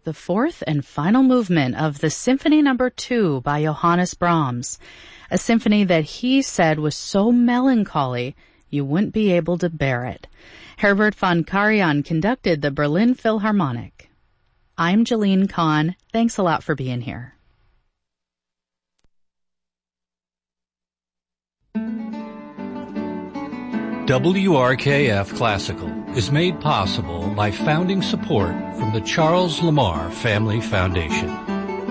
the fourth and final movement of the Symphony No. 2 by Johannes Brahms, a symphony that he said was so melancholy you wouldn't be able to bear it. Herbert von Karajan conducted the Berlin Philharmonic. I'm Jalene Kahn. Thanks a lot for being here. WRKF Classical is made possible by founding support from the Charles Lamar Family Foundation.